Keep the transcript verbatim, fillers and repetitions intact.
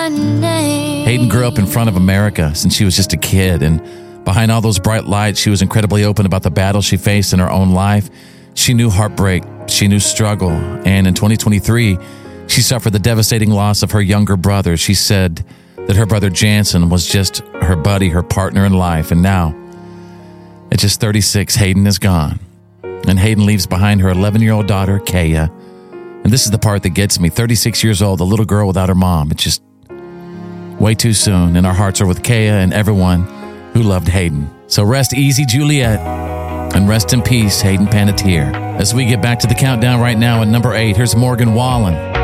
Hayden grew up in front of America since she was just a kid, and behind all those bright lights, she was incredibly open about the battles she faced in her own life. She knew heartbreak, she knew struggle, and in twenty twenty-three, she suffered the devastating loss of her younger brother. She said that her brother Jansen was just her buddy, her partner in life, and now, at just thirty-six, Hayden is gone. And Hayden leaves behind her eleven-year-old daughter, Kaya. And this is the part that gets me. thirty-six years old, a little girl without her mom. It's just way too soon, and our hearts are with Kaya and everyone who loved Hayden. So rest easy, Juliet, and rest in peace, Hayden Panettiere. As we get back to the countdown right now at number eight, here's Morgan Wallen.